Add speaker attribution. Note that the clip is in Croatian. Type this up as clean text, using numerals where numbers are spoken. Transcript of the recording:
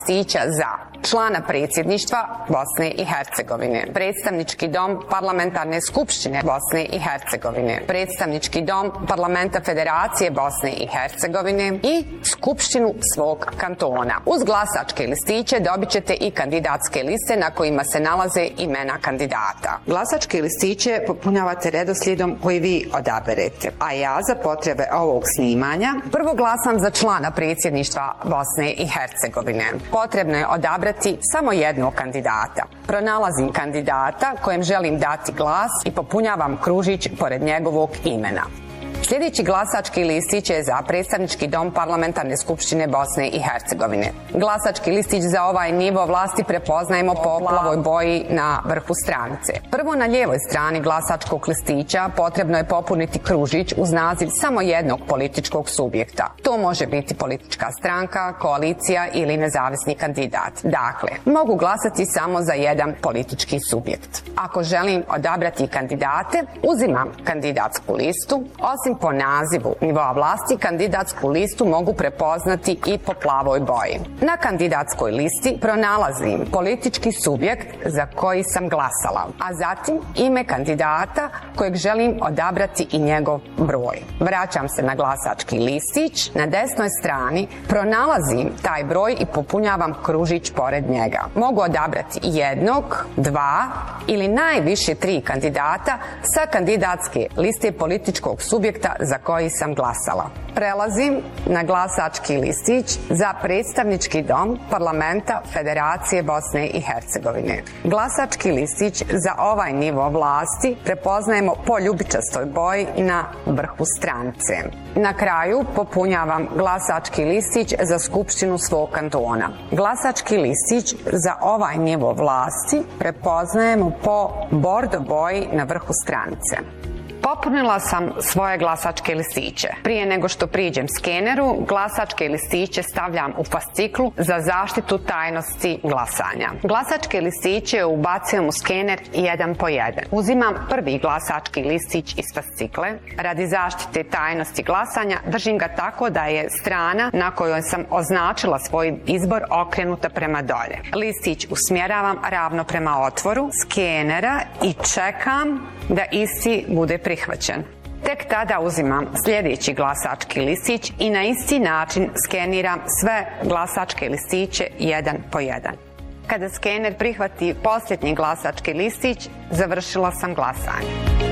Speaker 1: listića za člana predsjedništva Bosne i Hercegovine, predstavnički dom Parlamentarne skupštine Bosne i Hercegovine, predstavnički dom Parlamenta Federacije Bosne i Hercegovine i skupštinu svog kantona. Uz glasačke listiće dobit ćete i kandidatske liste na kojima se nalaze imena kandidata. Glasačke listiće popunjavate redoslijedom koji vi odaberete, a ja za potrebe ovog snimanja prvo glasam za člana predsjedništva Bosne i Hercegovine. Potrebno je odabrati samo jednog kandidata. Pronalazim kandidata kojem želim dati glas i popunjavam kružić pored njegovog imena. Sljedeći glasački listić je za predstavnički dom Parlamentarne skupštine Bosne i Hercegovine. Glasački listić za ovaj nivo vlasti prepoznajemo po plavoj boji na vrhu stranice. Prvo na lijevoj strani glasačkog listića potrebno je popuniti kružić uz naziv samo jednog političkog subjekta. To može biti politička stranka, koalicija ili nezavisni kandidat. Dakle, mogu glasati samo za jedan politički subjekt. Ako želim odabrati kandidate, uzimam kandidatsku listu. Osim po nazivu nivoa vlasti, kandidatsku listu mogu prepoznati i po plavoj boji. Na kandidatskoj listi pronalazim politički subjekt za koji sam glasala, a zatim ime kandidata kojeg želim odabrati i njegov broj. Vraćam se na glasački listić. Na desnoj strani pronalazim taj broj i popunjavam kružić pored njega. Mogu odabrati jednog, dva ili najviše 3 kandidata sa kandidatske liste političkog subjekta za koji sam glasala. Prelazim na glasački listić za predstavnički dom Parlamenta Federacije Bosne i Hercegovine. Glasački listić za ovaj nivo vlasti prepoznajemo po ljubičastoj boji na vrhu stranice. Na kraju popunjavam glasački listić za skupštinu svog kantona. Glasački listić za ovaj nivo vlasti prepoznajemo po bordo boji na vrhu stranice. Popunila sam svoje glasačke listiće. Prije nego što priđem skeneru, glasačke listiće stavljam u fasciklu za zaštitu tajnosti glasanja. Glasačke listiće ubacujem u skener jedan po jedan. Uzimam prvi glasački listić iz fascikle. Radi zaštite tajnosti glasanja držim ga tako da je strana na kojoj sam označila svoj izbor okrenuta prema dolje. Listić usmjeravam ravno prema otvoru skenera i čekam da isti bude prihvaćen. Tek tada uzimam sljedeći glasački listić i na isti način skeniram sve glasačke listiće jedan po jedan. Kada skener prihvati posljednji glasački listić, završila sam glasanje.